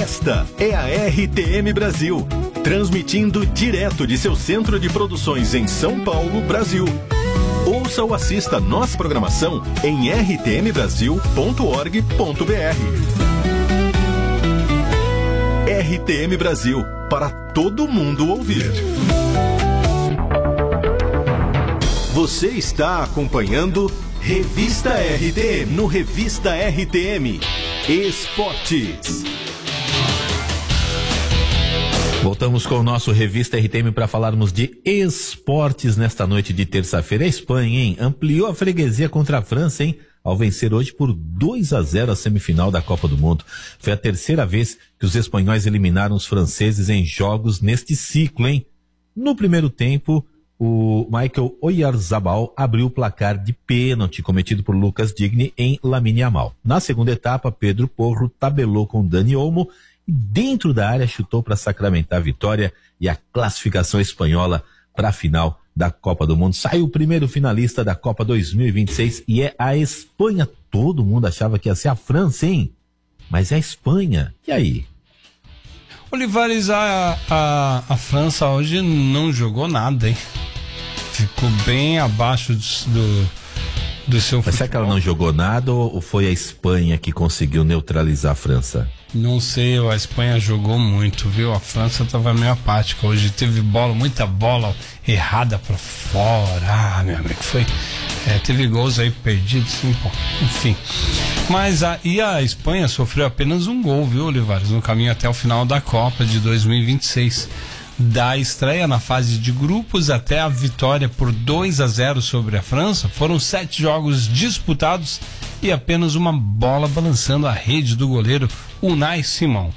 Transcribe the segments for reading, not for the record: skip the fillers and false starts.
Esta é a RTM Brasil, transmitindo direto de seu centro de produções em São Paulo, Brasil. Ouça ou assista nossa programação em rtmbrasil.org.br. RTM Brasil, para todo mundo ouvir. Você está acompanhando Revista RTM, no Revista RTM Esportes. Voltamos com o nosso Revista RTM para falarmos de esportes nesta noite de terça-feira. A Espanha, hein? Ampliou a freguesia contra a França, hein? Ao vencer hoje por 2-0 a semifinal da Copa do Mundo. Foi a terceira vez que os espanhóis eliminaram os franceses em jogos neste ciclo, hein? No primeiro tempo, o Michael Oyarzabal abriu o placar de pênalti cometido por Lucas Digne em Lamine Yamal. Na segunda etapa, Pedro Porro tabelou com Dani Olmo e dentro da área chutou para sacramentar a vitória e a classificação espanhola para a final da Copa do Mundo. Sai o primeiro finalista da Copa 2026 e é a Espanha. Todo mundo achava que ia ser a França, hein? Mas é a Espanha. E aí? Olivares, a França hoje não jogou nada, hein? Ficou bem abaixo do seu futebol. Mas será que ela não jogou nada ou foi a Espanha que conseguiu neutralizar a França? Não sei, a Espanha jogou muito, viu? A França estava meio apática hoje. Teve muita bola errada pra fora. Meu amigo, teve gols aí perdidos, sim, pô. Enfim. Mas a Espanha sofreu apenas um gol, viu, Olivares? No caminho até o final da Copa de 2026. Da estreia na fase de grupos até a vitória por 2-0 sobre a França, foram 7 jogos disputados e apenas uma bola balançando a rede do goleiro Unai Simão.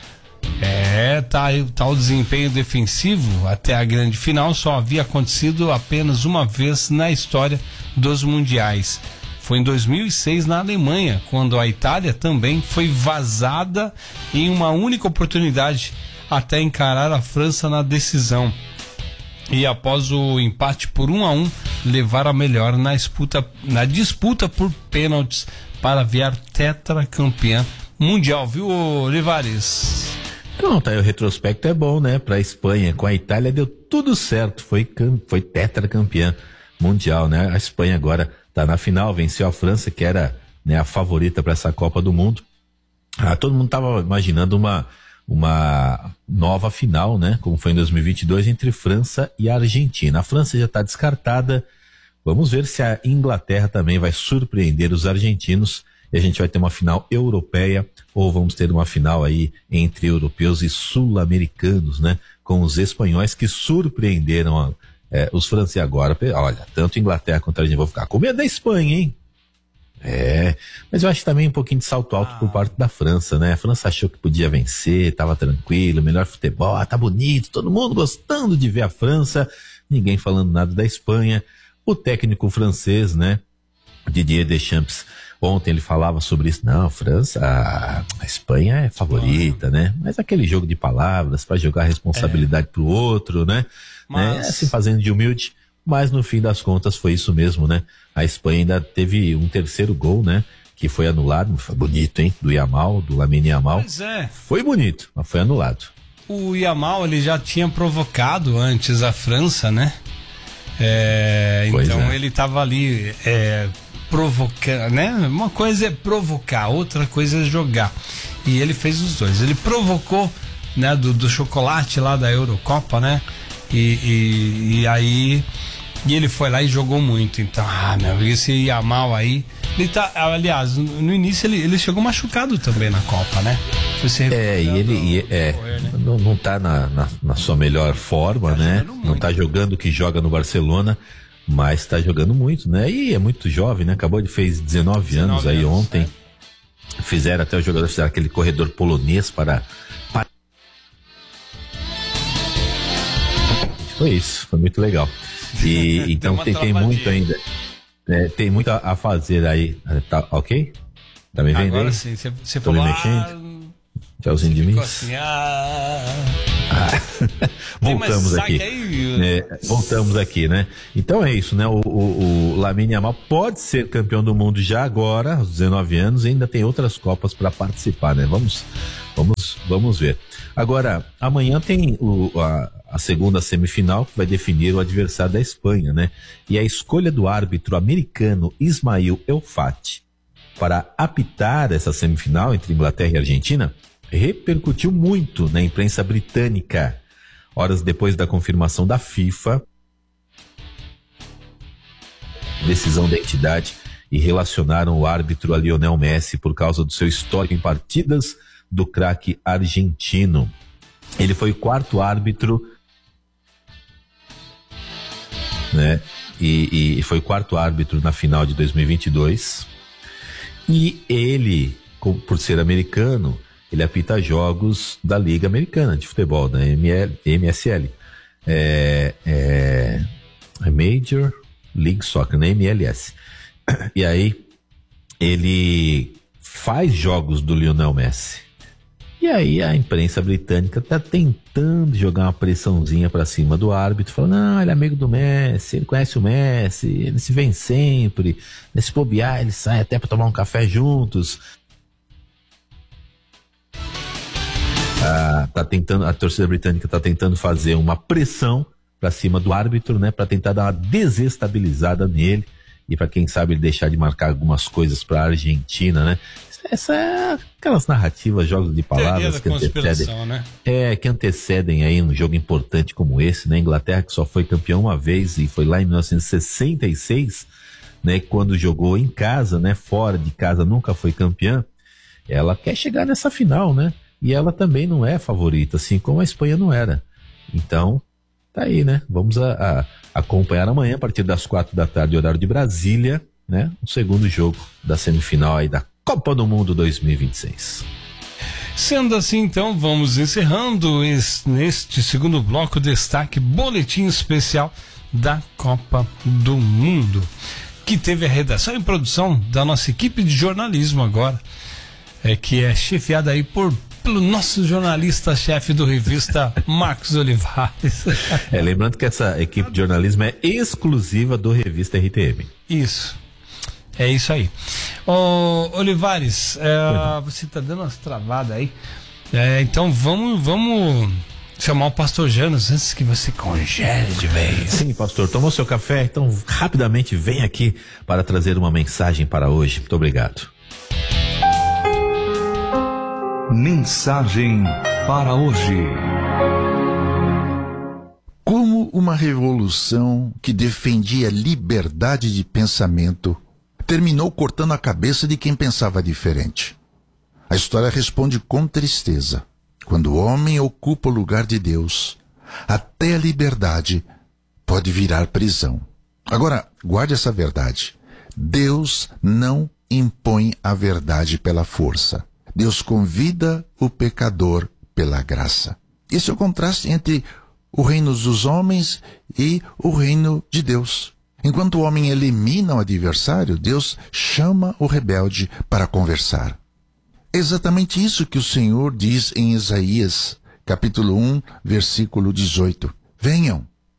Tá o desempenho defensivo até a grande final só havia acontecido apenas uma vez na história dos mundiais. Foi em 2006 na Alemanha, quando a Itália também foi vazada em uma única oportunidade até encarar a França na decisão. E após o empate por 1-1, levar a melhor na disputa por pênaltis para virar tetracampeã mundial, viu, Olivares? Então, o retrospecto é bom, né? Pra Espanha, com a Itália deu tudo certo, foi tetracampeã mundial, né? A Espanha agora tá na final, venceu a França, que era, né, a favorita para essa Copa do Mundo. Todo mundo tava imaginando uma nova final, né? Como foi em 2022 entre França e Argentina. A França já está descartada. Vamos ver se a Inglaterra também vai surpreender os argentinos e a gente vai ter uma final europeia ou vamos ter uma final aí entre europeus e sul-americanos, né? Com os espanhóis que surpreenderam os franceses agora. Olha, tanto Inglaterra quanto a Argentina vão ficar com medo da Espanha, hein? Mas eu acho também um pouquinho de salto alto por parte da França, né? A França achou que podia vencer, tava tranquilo, melhor futebol, tá bonito, todo mundo gostando de ver a França, ninguém falando nada da Espanha. O técnico francês, né, Didier Deschamps, ontem ele falava sobre isso. Não, a Espanha é favorita, né? Mas aquele jogo de palavras para jogar a responsabilidade pro outro, né? Se fazendo de humilde. Mas no fim das contas foi isso mesmo, né? A Espanha ainda teve um terceiro gol, né? Que foi anulado, foi bonito, hein? Do Lamine Yamal. Pois é. Foi bonito, mas foi anulado. O Yamal, ele já tinha provocado antes a França, né? Então ele tava ali provocando, né? Uma coisa é provocar, outra coisa é jogar. E ele fez os dois. Ele provocou, né? Do chocolate lá da Eurocopa, né? E aí... E ele foi lá e jogou muito. Então, esse Yamal aí, ele tá, aliás, no início ele chegou machucado também na Copa, né? Não tá na sua melhor forma, né? Não tá jogando o que joga no Barcelona, mas tá jogando muito, né? E é muito jovem, né? Fez 19 anos aí ontem. Fizeram até os jogadores, fizeram aquele corredor polonês para... Foi isso, foi muito legal. E então tem muito ainda. Tem muito a fazer aí. Tá ok? Tá me vendo? Agora aí? Sim, você falou. Tô me mexendo. Tchauzinho de mim. Assim, Voltamos aqui. Voltamos aqui, né? Então é isso, né? O Lamine Yamal pode ser campeão do mundo já agora, aos 19 anos, e ainda tem outras Copas para participar, né? Vamos Vamos ver. Agora, amanhã tem a segunda semifinal que vai definir o adversário da Espanha, né? E a escolha do árbitro americano Ismail El-Fati para apitar essa semifinal entre Inglaterra e Argentina repercutiu muito na imprensa britânica. Horas depois da confirmação da FIFA, decisão da entidade, e relacionaram o árbitro a Lionel Messi por causa do seu histórico em partidas do craque argentino. Ele foi o quarto árbitro, né? E foi o quarto árbitro na final de 2022. E ele, por ser americano, ele apita jogos da Liga Americana de Futebol, da MSL. Major League Soccer, na MLS. E aí, ele faz jogos do Lionel Messi. E aí a imprensa britânica tá tentando jogar uma pressãozinha pra cima do árbitro, falando, não, ele é amigo do Messi, ele conhece o Messi, eles se vêem sempre, nesse bobear eles saem até pra tomar um café juntos. A torcida britânica tá tentando fazer uma pressão pra cima do árbitro, né, pra tentar dar uma desestabilizada nele e pra quem sabe ele deixar de marcar algumas coisas pra Argentina, né? Essa é aquelas narrativas, jogos de palavras que antecedem, né? Que antecedem aí um jogo importante como esse, né? Inglaterra, que só foi campeão uma vez e foi lá em 1966, né? Quando jogou em casa, né? Fora de casa nunca foi campeã. Ela quer chegar nessa final, né? E ela também não é favorita, assim como a Espanha não era. Então, tá aí, né? Vamos acompanhar amanhã, a partir das 4 da tarde, horário de Brasília, né? O segundo jogo da semifinal aí da Copa do Mundo 2026. Sendo assim, então, vamos encerrando neste segundo bloco, destaque boletim especial da Copa do Mundo, que teve a redação e produção da nossa equipe de jornalismo agora, que é chefiada aí pelo nosso jornalista-chefe do Revista, Marcos Olivares. Lembrando que essa equipe de jornalismo é exclusiva do Revista RTM. Isso. É isso aí. Olivares, você tá dando umas travadas aí. Então vamos chamar o pastor Janos antes que você congele de vez. Sim, pastor, tomou seu café? Então rapidamente vem aqui para trazer uma mensagem para hoje. Muito obrigado. Mensagem para hoje. Como uma revolução que defendia liberdade de pensamento terminou cortando a cabeça de quem pensava diferente. A história responde com tristeza. Quando o homem ocupa o lugar de Deus, até a liberdade pode virar prisão. Agora, guarde essa verdade. Deus não impõe a verdade pela força. Deus convida o pecador pela graça. Esse é o contraste entre o reino dos homens e o reino de Deus. Enquanto o homem elimina o adversário, Deus chama o rebelde para conversar. É exatamente isso que o Senhor diz em Isaías, capítulo 1, versículo 18. Venham,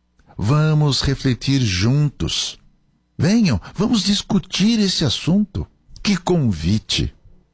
vamos refletir juntos. Venham, vamos discutir esse assunto. Que convite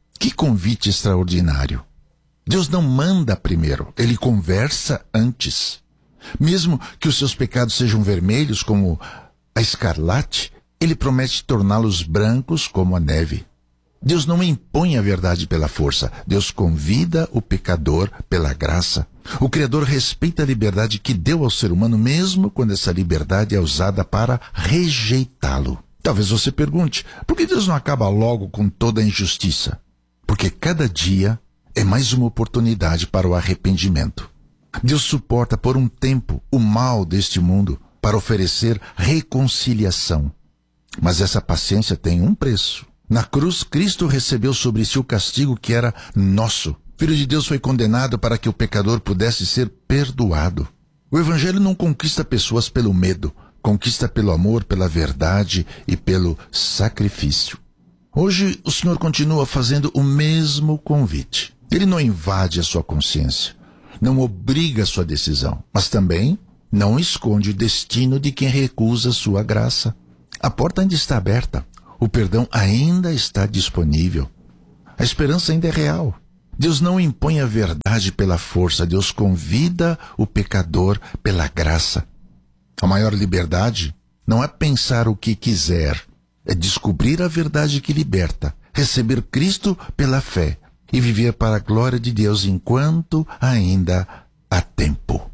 extraordinário. Deus não manda primeiro, Ele conversa antes. Mesmo que os seus pecados sejam vermelhos como a escarlate, Ele promete torná-los brancos como a neve. Deus não impõe a verdade pela força. Deus convida o pecador pela graça. O Criador respeita a liberdade que deu ao ser humano, mesmo quando essa liberdade é usada para rejeitá-lo. Talvez você pergunte, por que Deus não acaba logo com toda a injustiça? Porque cada dia é mais uma oportunidade para o arrependimento. Deus suporta por um tempo o mal deste mundo para oferecer reconciliação. Mas essa paciência tem um preço. Na cruz, Cristo recebeu sobre si o castigo que era nosso. O Filho de Deus foi condenado para que o pecador pudesse ser perdoado. O Evangelho não conquista pessoas pelo medo, conquista pelo amor, pela verdade e pelo sacrifício. Hoje, o Senhor continua fazendo o mesmo convite. Ele não invade a sua consciência, não obriga a sua decisão, mas também não esconde o destino de quem recusa sua graça. A porta ainda está aberta. O perdão ainda está disponível. A esperança ainda é real. Deus não impõe a verdade pela força, Deus convida o pecador pela graça. A maior liberdade não é pensar o que quiser, é descobrir a verdade que liberta, receber Cristo pela fé e viver para a glória de Deus enquanto ainda há tempo.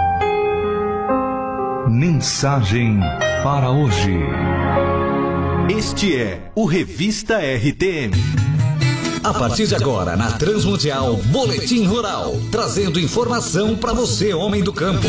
Mensagem para hoje. Este é o Revista RTM. A partir de agora, na Transmundial, Boletim Rural, trazendo informação para você, homem do campo.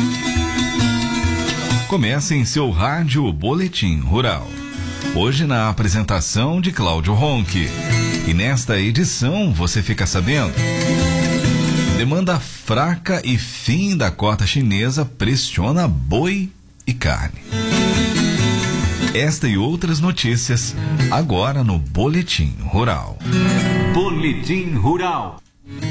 Começa em seu rádio Boletim Rural. Hoje na apresentação de Cláudio Ronque. E nesta edição você fica sabendo: demanda fraca e fim da cota chinesa pressiona boi e carne. Esta e outras notícias agora no Boletim Rural. Boletim Rural.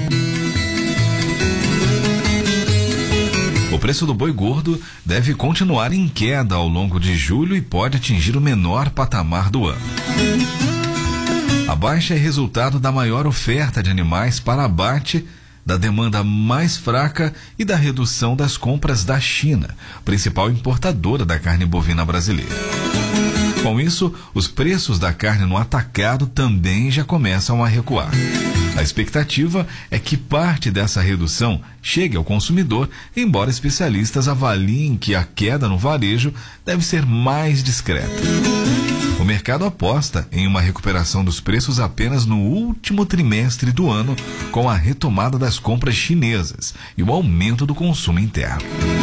O preço do boi gordo deve continuar em queda ao longo de julho e pode atingir o menor patamar do ano. A baixa é resultado da maior oferta de animais para abate, da demanda mais fraca e da redução das compras da China, principal importadora da carne bovina brasileira. Com isso, os preços da carne no atacado também já começam a recuar. A expectativa é que parte dessa redução chegue ao consumidor, embora especialistas avaliem que a queda no varejo deve ser mais discreta. O mercado aposta em uma recuperação dos preços apenas no último trimestre do ano, com a retomada das compras chinesas e o aumento do consumo interno.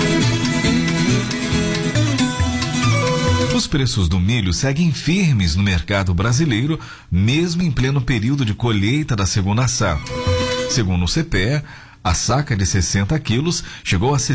Os preços do milho seguem firmes no mercado brasileiro, mesmo em pleno período de colheita da segunda safra. Segundo o CPE, a saca de 60 quilos chegou a R$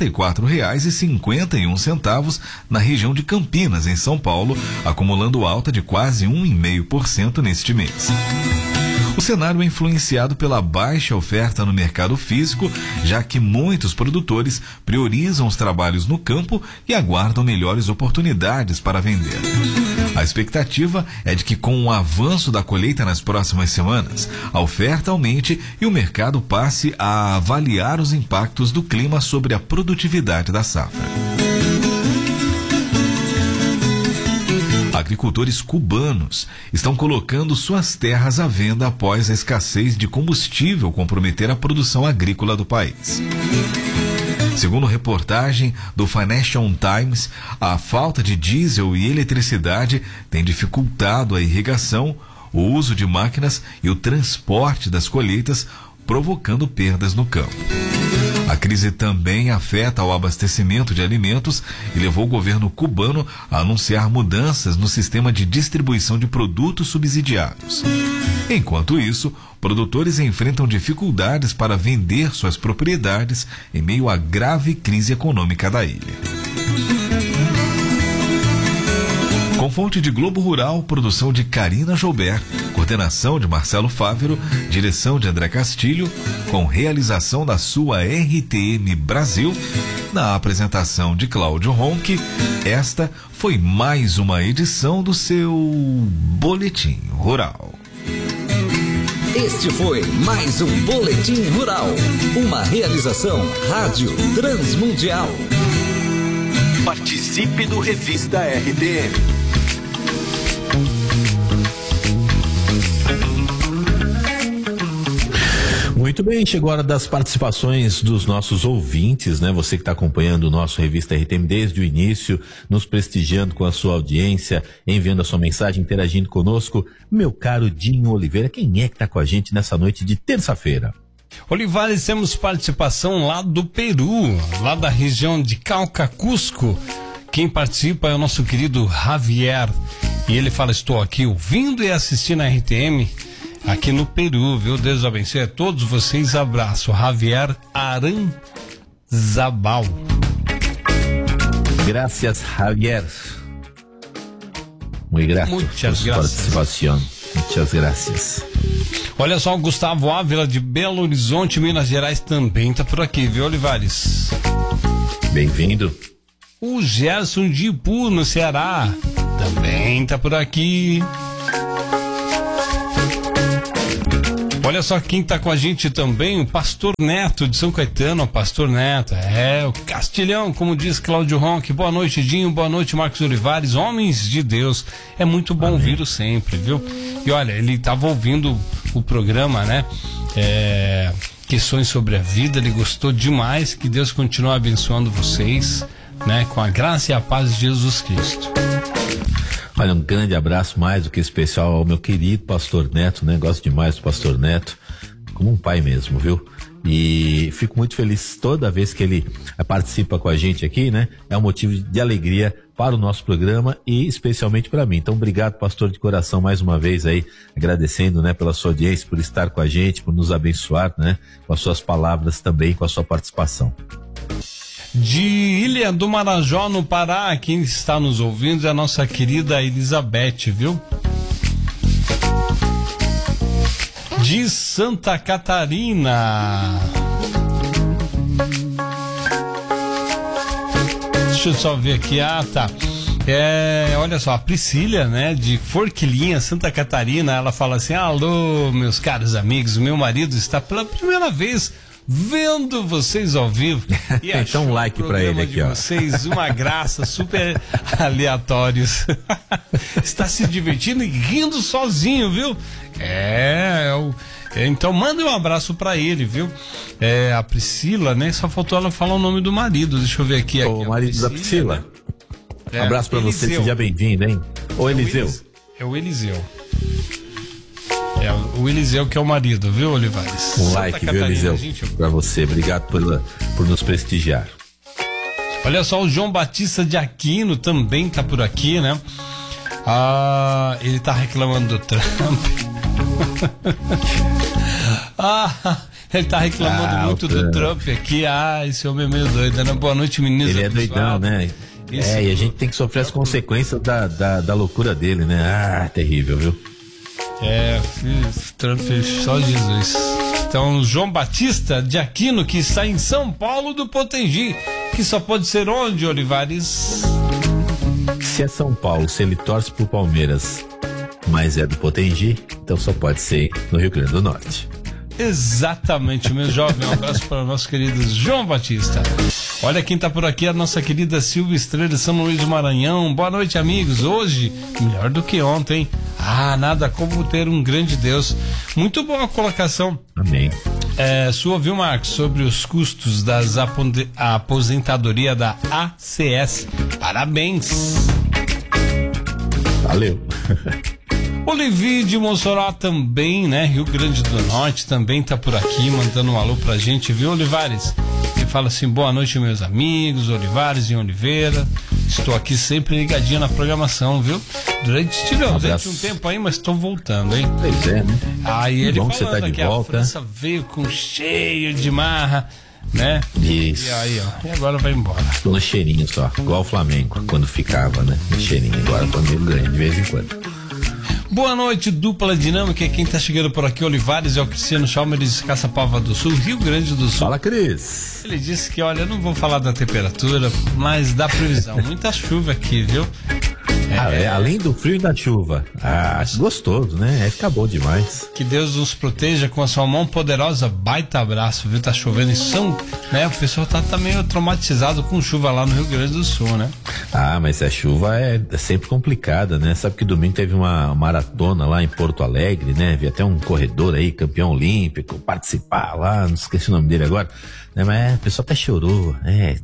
64,51 na região de Campinas, em São Paulo, acumulando alta de quase 1,5% neste mês. O cenário é influenciado pela baixa oferta no mercado físico, já que muitos produtores priorizam os trabalhos no campo e aguardam melhores oportunidades para vender. A expectativa é de que, com o avanço da colheita nas próximas semanas, a oferta aumente e o mercado passe a avaliar os impactos do clima sobre a produtividade da safra. Agricultores cubanos estão colocando suas terras à venda após a escassez de combustível comprometer a produção agrícola do país. Segundo reportagem do Financial Times, a falta de diesel e eletricidade tem dificultado a irrigação, o uso de máquinas e o transporte das colheitas, provocando perdas no campo. A crise também afeta o abastecimento de alimentos e levou o governo cubano a anunciar mudanças no sistema de distribuição de produtos subsidiados. Enquanto isso, produtores enfrentam dificuldades para vender suas propriedades em meio à grave crise econômica da ilha. Com fonte de Globo Rural, produção de Karina Joubert, coordenação de Marcelo Fávero, direção de André Castilho, com realização da sua RTM Brasil, na apresentação de Cláudio Ronque, esta foi mais uma edição do seu Boletim Rural. Este foi mais um Boletim Rural, uma realização Rádio Transmundial. Participe do Revista RTM. Muito bem, chegou a hora das participações dos nossos ouvintes, né? Você que está acompanhando o nosso Revista RTM desde o início, nos prestigiando com a sua audiência, enviando a sua mensagem, interagindo conosco. Meu caro Dinho Oliveira, quem é que está com a gente nessa noite de terça-feira? Olivares, temos participação lá do Peru, lá da região de Cauca, Cusco. Quem participa é o nosso querido Javier. E ele fala: estou aqui ouvindo e assistindo a RTM aqui no Peru, viu? Deus abençoe a todos vocês. Abraço. Javier Aranzabal. Gracias, Javier. Muito grato por sua participação. Muitas graças. Olha só, o Gustavo Ávila de Belo Horizonte, Minas Gerais, também tá por aqui, viu, Olivares? Bem-vindo. O Gerson de Ipu, no Ceará, também tá por aqui. Olha só quem tá com a gente também, o Pastor Neto de São Caetano, o Pastor Neto, o Castilhão, como diz Cláudio Ronque. Boa noite, Dinho, boa noite, Marcos Olivares, homens de Deus. É muito bom ouvir sempre, viu? E olha, ele tava ouvindo o programa, né? Questões sobre a vida, ele gostou demais. Que Deus continue abençoando vocês, né? Com a graça e a paz de Jesus Cristo. Olha, um grande abraço mais do que especial ao meu querido Pastor Neto, né? Gosto demais do Pastor Neto, como um pai mesmo, viu? E fico muito feliz toda vez que ele participa com a gente aqui, né? É um motivo de alegria para o nosso programa e especialmente para mim. Então, obrigado, pastor, de coração, mais uma vez aí, agradecendo, né, pela sua audiência, por estar com a gente, por nos abençoar, né? Com as suas palavras também, com a sua participação. De Ilha do Marajó, no Pará, quem está nos ouvindo é a nossa querida Elizabeth, viu? De Santa Catarina. Deixa eu só ver aqui, tá. Olha só, a Priscila, né, de Forquilinha, Santa Catarina, ela fala assim: alô, meus caros amigos, meu marido está pela primeira vez vendo vocês ao vivo. E então um like pra ele aqui, ó. Vocês uma graça, super aleatórios. Está se divertindo e rindo sozinho, viu? Então manda um abraço pra ele, viu? A Priscila, né? Só faltou ela falar o nome do marido. Deixa eu ver aqui. O marido da Priscila. Né? Abraço pra Eliseu. você, seja bem-vindo, hein? Ô, Eliseu. É o Eliseu. O Eliseu que é o marido, viu, Olivares? Um like, viu, Eliseu? Pra você. Obrigado por nos prestigiar. Olha só, o João Batista de Aquino também tá por aqui, né? Ele tá reclamando do Trump. Ele tá reclamando muito do Trump aqui. Esse homem é meio doido, né? Boa noite, meninas. Ele é doidão, né? E a gente tem que sofrer as consequências da loucura dele, né? Terrível, viu? Trump, só Jesus. Então, João Batista de Aquino, que está em São Paulo do Potengi, que só pode ser onde, Olivares? Se é São Paulo, se ele torce pro Palmeiras, mas é do Potengi, então só pode ser no Rio Grande do Norte. Exatamente, meu jovem. Um abraço para o nosso querido João Batista. Olha quem tá por aqui, a nossa querida Silvia Estrela de São Luís do Maranhão. Boa noite, amigos. Hoje, melhor do que ontem. Nada como ter um grande Deus. Muito boa a colocação. Amém. Sua, viu, Marcos, sobre os custos da aposentadoria da ACS. Parabéns. Valeu. Olivi de Mossoró também, né? Rio Grande do Norte também tá por aqui, mandando um alô pra gente, viu, Olivares? Ele fala assim: boa noite, meus amigos, Olivares e Oliveira. Estou aqui sempre ligadinho na programação, viu? Durante um tempo aí, mas estou voltando, hein? Pois é, né? Aí ele bom falando você tá de que volta. A França veio com cheio de marra, né? Isso. E aí, ó, e agora vai embora. Tô no cheirinho só, igual o Flamengo, quando ficava, né? No cheirinho, agora o Flamengo ganha de vez em quando. Boa noite, dupla dinâmica. Quem tá chegando por aqui, Olivares, é o Cristiano Chalmer de Caçapava do Sul, Rio Grande do Sul. Fala, Cris. Ele disse que, olha, eu não vou falar da temperatura, mas da previsão. Muita chuva aqui, viu? Além do frio e da chuva. Gostoso, né? Fica bom demais. Que Deus nos proteja com a sua mão poderosa. Baita abraço, viu? Tá chovendo em né? O pessoal tá meio traumatizado com chuva lá no Rio Grande do Sul, né? Mas a chuva é sempre complicada, né? Sabe que domingo teve uma maratona lá em Porto Alegre, né? Vi até um corredor aí, campeão olímpico, participar lá, não esqueci o nome dele agora, né? Mas o pessoal até chorou,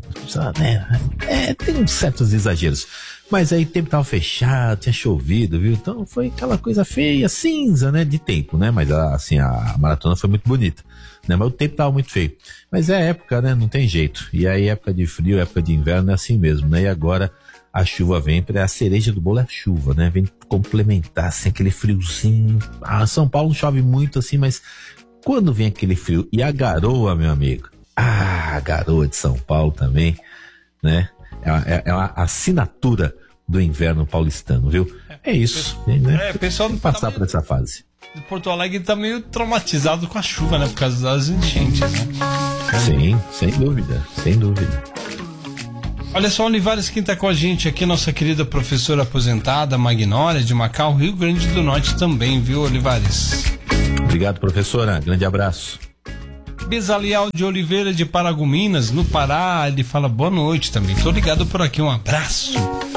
tem uns certos exageros. Mas aí o tempo tava fechado, tinha chovido, viu? Então foi aquela coisa feia, cinza, né? De tempo, né? Mas assim, a maratona foi muito bonita, né? Mas o tempo tava muito feio. Mas é época, né? Não tem jeito. E aí época de frio, época de inverno é assim mesmo, né? E agora a chuva vem, a cereja do bolo é a chuva, né? Vem complementar, assim, aquele friozinho. São Paulo não chove muito assim, mas quando vem aquele frio e a garoa, meu amigo, a garoa de São Paulo também, né? É uma assinatura do inverno paulistano, viu? É isso, né? Pessoal tem que passar por essa fase. Porto Alegre tá meio traumatizado com a chuva, né? Por causa das enchentes, né? Sim, sem dúvida, sem dúvida. Olha só, Olivares, quem tá com a gente aqui, nossa querida professora aposentada, Magnólia, de Macau, Rio Grande do Norte também, viu, Olivares? Obrigado, professora. Grande abraço. Bezaliel de Oliveira de Paragominas, no Pará, ele fala boa noite também. Tô ligado por aqui, um abraço.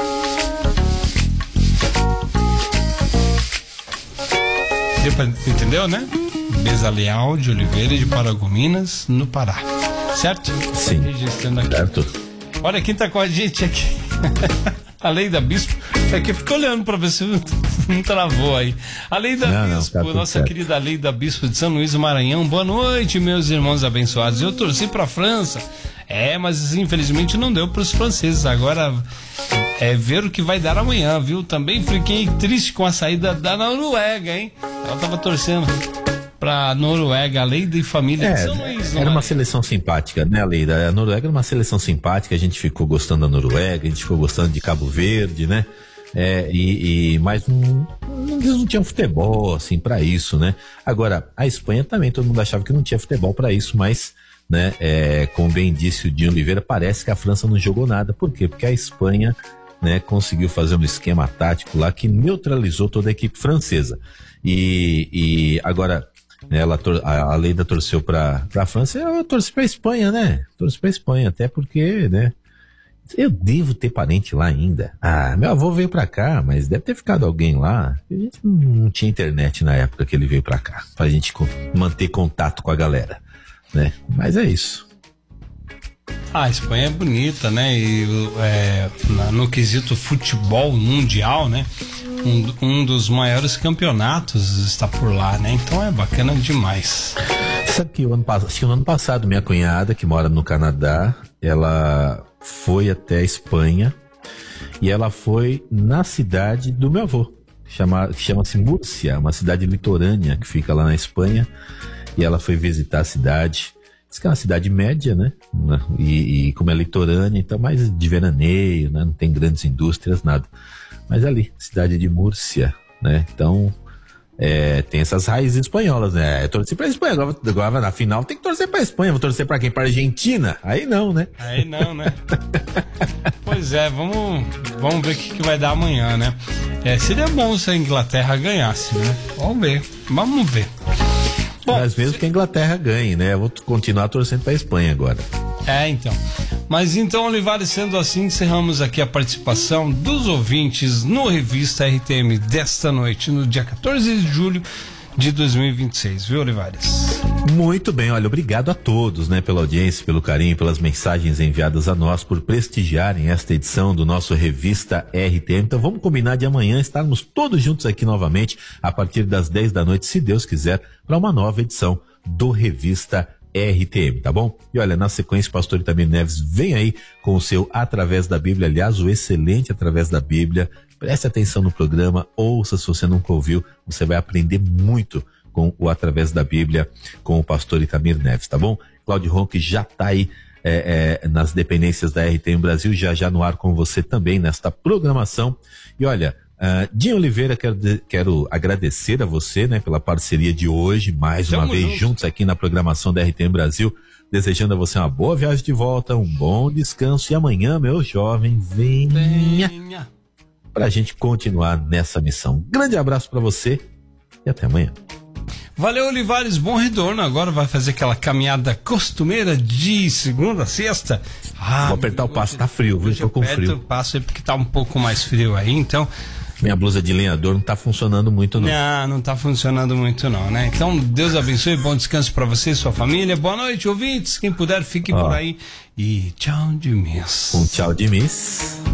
Entendeu, né? Bezaliel de Oliveira de Paragominas, no Pará. Certo? Sim. Registrando aqui. Certo. Olha quem tá com a gente aqui. A Leida Bispo. Aqui eu fico olhando pra ver se não travou aí. A Leida Bispo, tá nossa certo. Querida Leida Bispo de São Luís do Maranhão. Boa noite, meus irmãos abençoados. Eu torci pra França. Mas infelizmente não deu pros franceses. Agora ver o que vai dar amanhã, viu? Também fiquei triste com a saída da Noruega, hein? Ela tava torcendo pra Noruega, a Leida e família de São Luís. Era uma seleção simpática, né, Leida? A Noruega era uma seleção simpática, a gente ficou gostando da Noruega, a gente ficou gostando de Cabo Verde, né? Mas não tinha futebol, assim, pra isso, né? Agora, a Espanha também, todo mundo achava que não tinha futebol pra isso, mas, né, como bem disse o Dinho Oliveira, parece que a França não jogou nada. Por quê? Porque a Espanha, né, conseguiu fazer um esquema tático lá que neutralizou toda a equipe francesa. E agora, a Leida torceu pra França, eu torci pra Espanha, né? Torci pra Espanha, até porque, né? Eu devo ter parente lá ainda. Meu avô veio pra cá, mas deve ter ficado alguém lá. A gente não tinha internet na época que ele veio pra cá, pra gente manter contato com a galera, né? Mas é isso. A Espanha é bonita, né? E no quesito futebol mundial, né? Um dos maiores campeonatos está por lá, né? Então é bacana demais. Sabe que acho que no ano passado, minha cunhada, que mora no Canadá, ela foi até a Espanha e ela foi na cidade do meu avô, que chama-se Múrcia, uma cidade litorânea que fica lá na Espanha, e ela foi visitar a cidade. Diz que é uma cidade média, né? E como é litorânea, então mais de veraneio, né? Não tem grandes indústrias, nada. Mas ali, cidade de Múrcia, né? Então, tem essas raízes espanholas, né? Eu torci pra Espanha, agora na final tem que torcer pra Espanha. Vou torcer pra quem? Pra Argentina? Aí não, né? Aí não, né? Pois é, vamos ver o que vai dar amanhã, né? Seria bom se a Inglaterra ganhasse, né? Vamos ver. Bom, mas mesmo que a Inglaterra ganhe, né? Eu vou continuar torcendo pra Espanha agora. Então. Mas então, Olivares, sendo assim, encerramos aqui a participação dos ouvintes no Revista RTM desta noite, no dia 14 de julho de 2026, viu, Olivares? Muito bem, olha, obrigado a todos, né, pela audiência, pelo carinho, pelas mensagens enviadas a nós, por prestigiarem esta edição do nosso Revista RTM. Então vamos combinar de amanhã estarmos todos juntos aqui novamente, a partir das 10 da noite, se Deus quiser, para uma nova edição do Revista RTM, tá bom? E olha, na sequência, o pastor Itamir Neves vem aí com o seu Através da Bíblia, aliás, o excelente Através da Bíblia. Preste atenção no programa, ouça se você nunca ouviu, você vai aprender muito com o Através da Bíblia, com o pastor Itamir Neves, tá bom? Cláudio Ronque já tá aí nas dependências da RTM Brasil, já no ar com você também nesta programação. E olha, Dinho Oliveira, quero agradecer a você, né, pela parceria de hoje, mais uma vez juntos aqui na programação da RTM Brasil, desejando a você uma boa viagem de volta, um bom descanso, e amanhã, meu jovem, venha pra gente continuar nessa missão. Grande abraço pra você e até amanhã. Valeu, Olivares, bom retorno. Agora vai fazer aquela caminhada costumeira de segunda a sexta. Vou apertar o passo, tá frio, viu? Tô com frio. Aperta o passo aí porque tá um pouco mais frio aí, então... Minha blusa de lenhador não tá funcionando muito, não. Não tá funcionando muito, não, né? Então, Deus abençoe, bom descanso pra você e sua família. Boa noite, ouvintes. Quem puder, fique por aí. E tchau de miss. Um tchau de miss.